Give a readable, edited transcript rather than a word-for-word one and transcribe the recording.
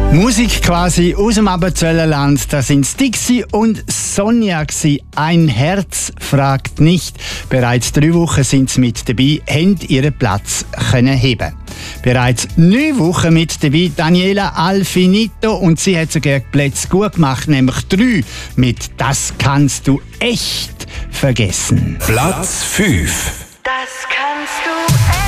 Musik quasi aus dem Appenzellerland, da sind Dixie und Sonja gsi. Ein Herz fragt nicht. Bereits 3 Wochen sind sie mit dabei, haben ihren Platz können heben. Bereits 9 Wochen mit dabei Daniela Alfinito und sie hat sogar Plätze gut gemacht, nämlich 3 mit «Das kannst du echt vergessen». Platz 5. Das kannst du echt